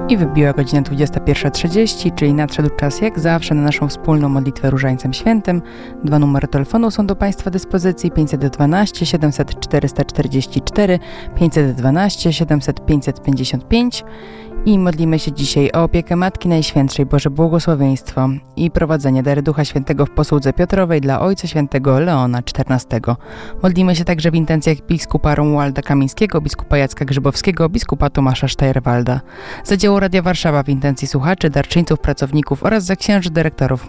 I wybiła godzina 21:30, czyli nadszedł czas jak zawsze na naszą wspólną modlitwę Różańcem Świętym. 2 numery telefonu są do Państwa dyspozycji: 512 700 444, 512 700 555. I modlimy się dzisiaj o opiekę Matki Najświętszej, Boże błogosławieństwo i prowadzenie dary Ducha Świętego w posłudze Piotrowej dla Ojca Świętego Leona XIV. Modlimy się także w intencjach biskupa Romualda Kamińskiego, biskupa Jacka Grzybowskiego, biskupa Tomasza Sztajerwalda. Za dzieło Radia Warszawa w intencji słuchaczy, darczyńców, pracowników oraz za księży dyrektorów